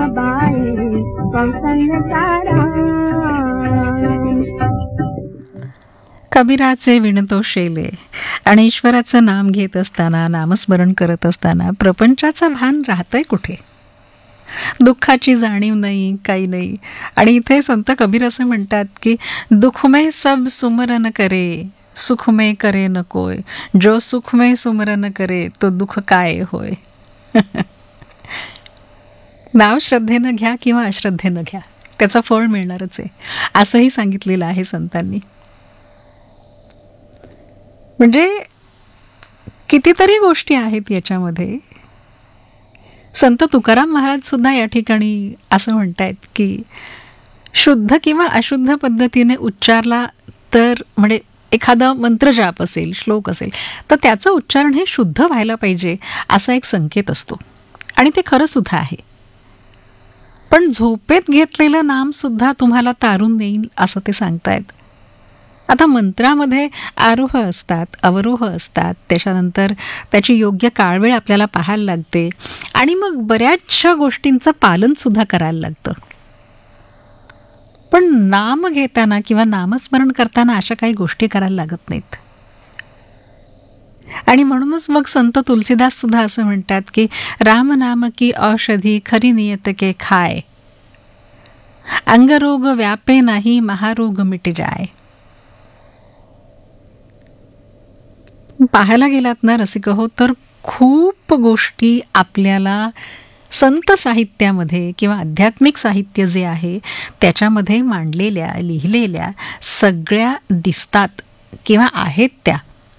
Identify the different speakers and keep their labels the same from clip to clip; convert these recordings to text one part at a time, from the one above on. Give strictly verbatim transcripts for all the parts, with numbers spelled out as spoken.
Speaker 1: रामबाई कौशल्याचा राम.
Speaker 2: कबीराचे विणतो शेले आणि ईश्वराचं नाम घेत असताना, नामस्मरण करत असताना प्रपंचाचा भान राहतंय कुठे? दुःखाची जाणीव नाही, काही नाही. आणि इथे संत कबीर असं म्हणतात की दुःखमय सब सुमरन करे, सुखमय करे नकोय, जो सुखमय सुमरन करे तो दुःख काय होय. नाव श्रद्धेनं घ्या किंवा अश्रद्धेनं घ्या, त्याचं फळ मिळणारच आहे, असंही सांगितलेलं आहे संतांनी. म्हणजे कितीतरी गोष्टी आहेत याच्यामध्ये. संत तुकाराम महाराज सुद्धा या ठिकाणी असं म्हणतायत की शुद्ध किंवा अशुद्ध पद्धतीने उच्चारला तर, म्हणजे एखादा मंत्रजाप असेल, श्लोक असेल, तर त्याचं उच्चारण हे शुद्ध व्हायला पाहिजे असा एक संकेत असतो. आणि ते खरं सुद्धा आहे. पण झोपेत घेतलेलं नाम सुद्धा तुम्हाला तारून नेईल असं ते सांगतायत. आता मंत्रामध्ये आरोह असतात, अवरोह असतात, त्याच्यानंतर त्याची योग्य काळवेळ आपल्याला पाहायला लागते आणि मग बऱ्याचशा गोष्टींचं पालन सुद्धा करायला लागतं. पण नाम घेताना किंवा नामस्मरण करताना अशा काही गोष्टी करायला लागत नाहीत. आणि म्हणूनच मग संत तुलसीदास सुद्धा असं म्हणतात की राम नाम की औषधी खरी नियत के खाय, अंगरोग व्यापे नाही महारोग मिट जाय. पाहायला गेलात ना रसिक हो, तर खूप गोष्टी आपल्याला संत साहित्यामध्ये किंवा आध्यात्मिक साहित्य जे आहे त्याच्यामध्ये मांडलेल्या, लिहिलेल्या सगळ्या दिसतात किंवा आहेत त्या.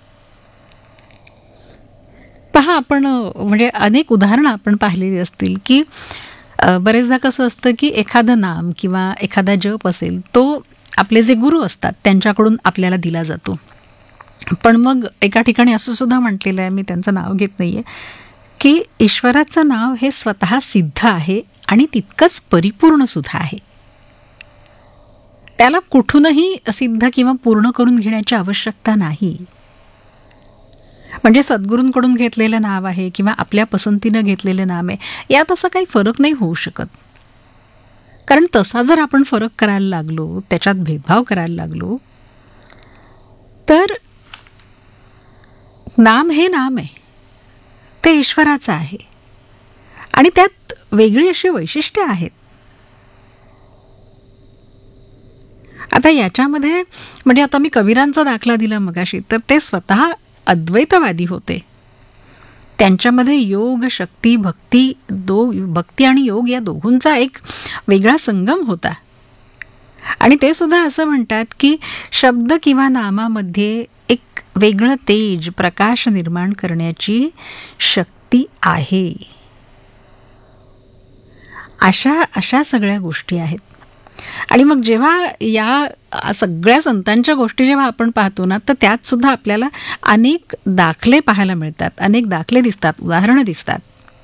Speaker 2: पहा, आपण म्हणजे अनेक उदाहरणं आपण पाहिलेली असतील की बरेचदा कसं असतं की एखादं नाम किंवा एखादा जप असेल, तो आपले जे गुरु असतात त्यांच्याकडून आपल्याला दिला जातो. पण मग एका ठिकाणी असं सुद्धा म्हटलेलं आहे, मी त्यांचं नाव घेत नाहीये, की ईश्वराचं नाव हे स्वतः सिद्ध आहे आणि तितकंच परिपूर्ण सुद्धा आहे. त्याला कुठूनही सिद्ध किंवा पूर्ण करून घेण्याची आवश्यकता नाही. म्हणजे सद्गुरूंकडून घेतलेलं नाव आहे किंवा आपल्या पसंतीनं घेतलेलं नाम आहे, यात असं काही फरक नाही होऊ शकत. कारण तसा जर आपण फरक करायला लागलो, त्याच्यात भेदभाव करायला लागलो, तर नाम हे नाम आहे, ते ईश्वराचं आहे आणि त्यात वेगळी अशी वैशिष्ट्य आहेत. आता याच्यामध्ये म्हणजे आता मी कबीरांचा दाखला दिला मगाशी, तर ते स्वतः अद्वैतवादी होते. त्यांच्यामध्ये योग, शक्ती, भक्ती दो भक्ती आणि योग या दोघांचा एक वेगळा संगम होता. आणि ते सुद्धा असं म्हणतात की शब्द किंवा नामामध्ये एक वेगळं तेज, प्रकाश निर्माण करण्याची शक्ती आहे. अशा अशा सगळ्या गोष्टी आहेत. आणि मग जेव्हा या सगळ्या संतांच्या गोष्टी जेव्हा आपण पाहतो ना, तर त्यात सुद्धा आपल्याला अनेक दाखले पाहायला मिळतात, अनेक दाखले दिसतात, उदाहरणं दिसतात.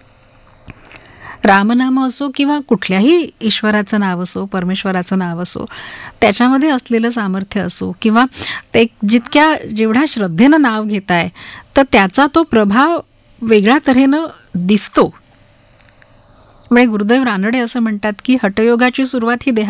Speaker 2: रामनाम असो किंवा कुठल्याही ईश्वराचं नाव असो, परमेश्वराचं नाव असो, त्याच्यामध्ये असलेलं सामर्थ्य असो किंवा ते जितक्या जेवढ्या श्रद्धेनं नाव घेताय तर त्याचा तो प्रभाव वेगळ्या तऱ्हेनं दिसतो. म्हणजे गुरुदेव रानडे असं म्हणतात की हठयोगाची सुरुवात ही